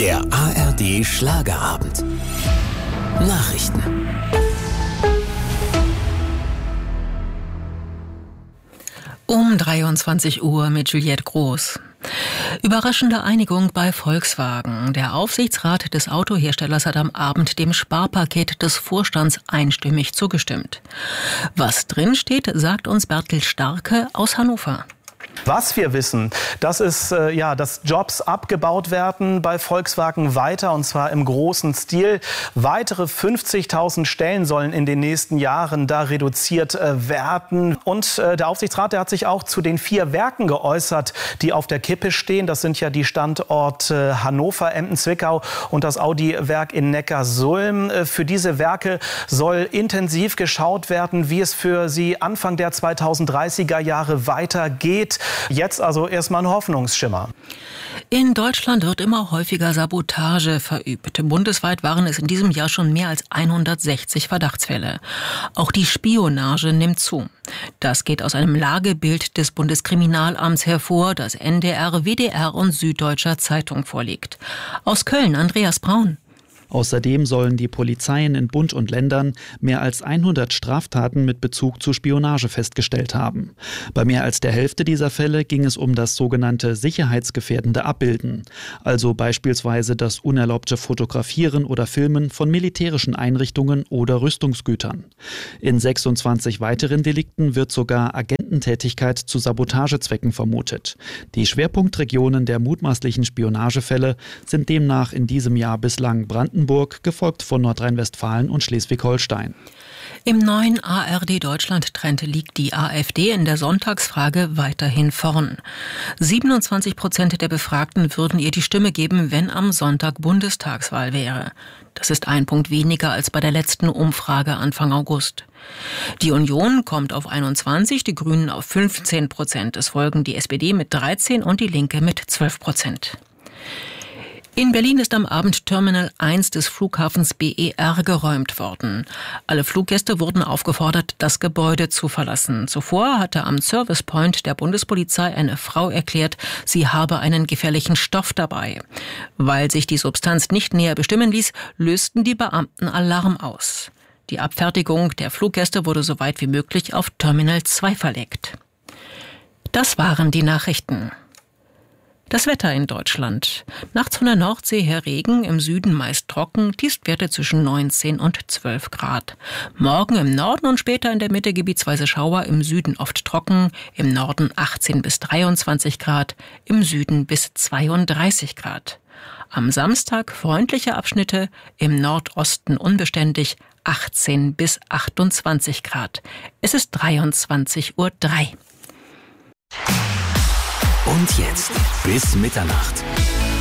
Der ARD Schlagerabend. Nachrichten. Um 23 Uhr mit Juliette Groß. Überraschende Einigung bei Volkswagen. Der Aufsichtsrat des Autoherstellers hat am Abend dem Sparpaket des Vorstands einstimmig zugestimmt. Was drinsteht, sagt uns Bertel Starke aus Hannover. Was wir wissen, das ist, dass Jobs abgebaut werden bei Volkswagen weiter, und zwar im großen Stil. Weitere 50.000 Stellen sollen in den nächsten Jahren da reduziert werden. Und der Aufsichtsrat, der hat sich auch zu den 4 Werken geäußert, die auf der Kippe stehen. Das sind ja die Standorte Hannover, Emden, Zwickau und das Audi-Werk in Neckarsulm. Für diese Werke soll intensiv geschaut werden, wie es für sie Anfang der 2030er Jahre weitergeht. Jetzt also erstmal ein Hoffnungsschimmer. In Deutschland wird immer häufiger Sabotage verübt. Bundesweit waren es in diesem Jahr schon mehr als 160 Verdachtsfälle. Auch die Spionage nimmt zu. Das geht aus einem Lagebild des Bundeskriminalamts hervor, das NDR, WDR und Süddeutscher Zeitung vorliegt. Aus Köln, Andreas Braun. Außerdem sollen die Polizeien in Bund und Ländern mehr als 100 Straftaten mit Bezug zu Spionage festgestellt haben. Bei mehr als der Hälfte dieser Fälle ging es um das sogenannte sicherheitsgefährdende Abbilden, also beispielsweise das unerlaubte Fotografieren oder Filmen von militärischen Einrichtungen oder Rüstungsgütern. In 26 weiteren Delikten wird sogar Agententätigkeit zu Sabotagezwecken vermutet. Die Schwerpunktregionen der mutmaßlichen Spionagefälle sind demnach in diesem Jahr bislang Brandenburg, gefolgt von Nordrhein-Westfalen und Schleswig-Holstein. Im neuen ARD-Deutschland-Trend liegt die AfD in der Sonntagsfrage weiterhin vorn. 27% der Befragten würden ihr die Stimme geben, wenn am Sonntag Bundestagswahl wäre. Das ist ein Punkt weniger als bei der letzten Umfrage Anfang August. Die Union kommt auf 21, die Grünen auf 15%. Es folgen die SPD mit 13 und die Linke mit 12%. In Berlin ist am Abend Terminal 1 des Flughafens BER geräumt worden. Alle Fluggäste wurden aufgefordert, das Gebäude zu verlassen. Zuvor hatte am Service Point der Bundespolizei eine Frau erklärt, sie habe einen gefährlichen Stoff dabei. Weil sich die Substanz nicht näher bestimmen ließ, lösten die Beamten Alarm aus. Die Abfertigung der Fluggäste wurde so weit wie möglich auf Terminal 2 verlegt. Das waren die Nachrichten. Das Wetter in Deutschland. Nachts von der Nordsee her Regen, im Süden meist trocken, Tiefstwerte zwischen 19 und 12 Grad. Morgen im Norden und später in der Mitte gebietsweise Schauer, im Süden oft trocken, im Norden 18 bis 23 Grad, im Süden bis 32 Grad. Am Samstag freundliche Abschnitte, im Nordosten unbeständig 18 bis 28 Grad. Es ist 23:03 Uhr. Und jetzt bis Mitternacht.